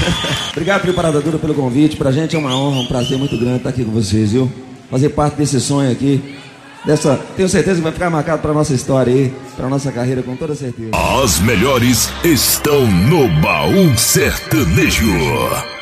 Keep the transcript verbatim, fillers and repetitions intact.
Obrigado, Preparada Dura, pelo convite. Pra gente é uma honra, um prazer muito grande estar aqui com vocês, viu? Fazer parte desse sonho aqui. Dessa, tenho certeza que vai ficar marcado pra nossa história aí, pra nossa carreira, com toda certeza. As melhores estão no Baú Sertanejo.